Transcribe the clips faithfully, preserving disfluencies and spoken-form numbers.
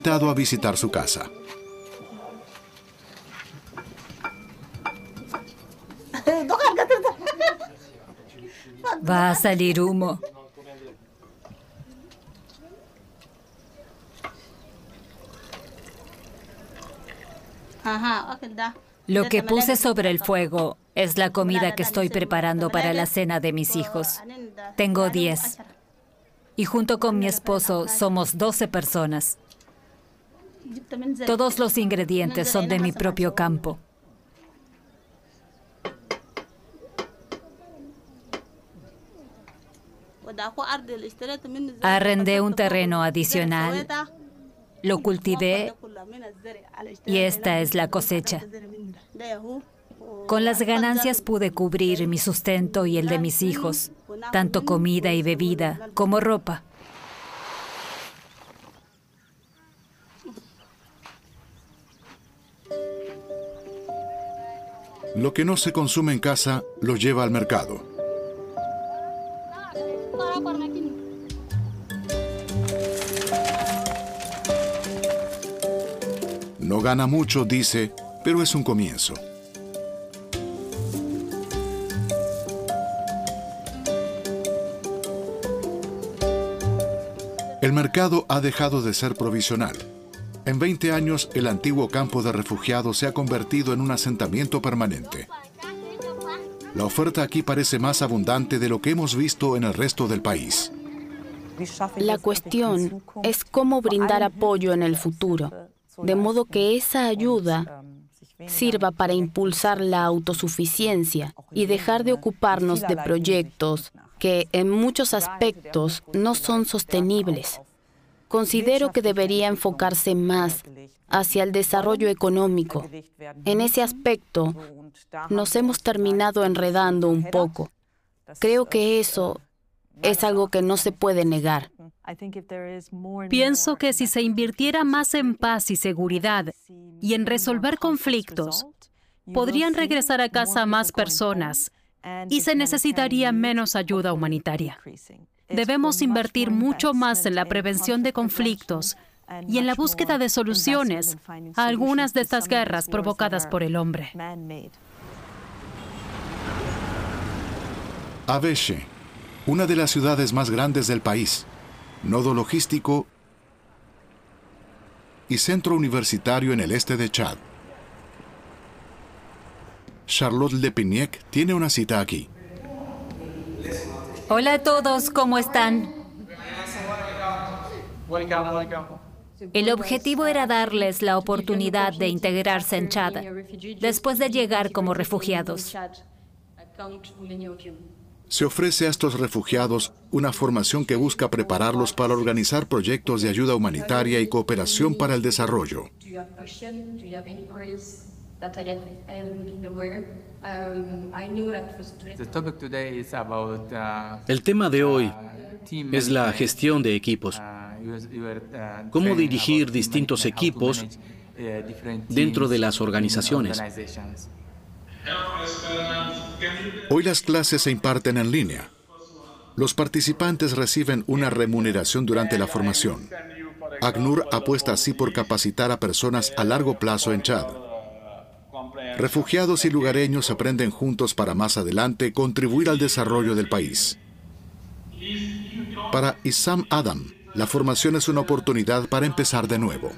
invitado a visitar su casa. Va a salir humo. Lo que puse sobre el fuego es la comida que estoy preparando para la cena de mis hijos. Tengo diez. Y junto con mi esposo somos doce personas. Todos los ingredientes son de mi propio campo. Arrendé un terreno adicional, lo cultivé y esta es la cosecha. Con las ganancias pude cubrir mi sustento y el de mis hijos, tanto comida y bebida como ropa. Lo que no se consume en casa lo lleva al mercado. No gana mucho, dice, pero es un comienzo. El mercado ha dejado de ser provisional. En veinte años, el antiguo campo de refugiados se ha convertido en un asentamiento permanente. La oferta aquí parece más abundante de lo que hemos visto en el resto del país. La cuestión es cómo brindar apoyo en el futuro, de modo que esa ayuda sirva para impulsar la autosuficiencia y dejar de ocuparnos de proyectos que en muchos aspectos no son sostenibles. Considero que debería enfocarse más hacia el desarrollo económico. En ese aspecto, nos hemos terminado enredando un poco. Creo que eso es algo que no se puede negar. Pienso que si se invirtiera más en paz y seguridad y en resolver conflictos, podrían regresar a casa más personas y se necesitaría menos ayuda humanitaria. Debemos invertir mucho más en la prevención de conflictos y en la búsqueda de soluciones a algunas de estas guerras provocadas por el hombre. Abéché, una de las ciudades más grandes del país, nodo logístico y centro universitario en el este de Chad. Charlotte Lepiniec tiene una cita aquí. Hola a todos, ¿cómo están? El objetivo era darles la oportunidad de integrarse en Chad después de llegar como refugiados. Se ofrece a estos refugiados una formación que busca prepararlos para organizar proyectos de ayuda humanitaria y cooperación para el desarrollo. El tema de hoy es la gestión de equipos. Cómo dirigir distintos equipos dentro de las organizaciones. Hoy las clases se imparten en línea. Los participantes reciben una remuneración durante la formación. ACNUR apuesta así por capacitar a personas a largo plazo en Chad. Refugiados y lugareños aprenden juntos para más adelante contribuir al desarrollo del país. Para Issam Adam, la formación es una oportunidad para empezar de nuevo.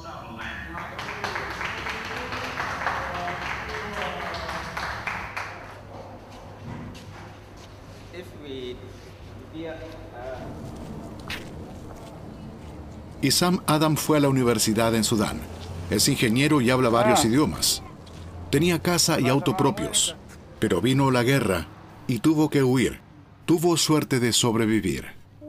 Issam Adam fue a la universidad en Sudán. Es ingeniero y habla varios idiomas. Tenía casa y auto propios, pero vino la guerra y tuvo que huir. Tuvo suerte de sobrevivir.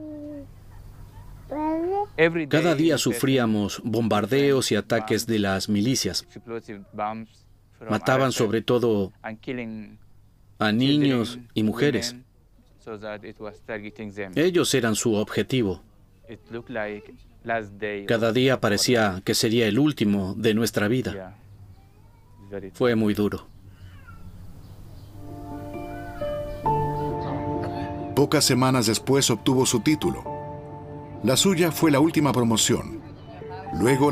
Cada día sufríamos bombardeos y ataques de las milicias. Mataban sobre todo a niños y mujeres. Ellos eran su objetivo. Cada día parecía que sería el último de nuestra vida. Fue muy duro. Pocas semanas después obtuvo su título. La suya fue la última promoción. Luego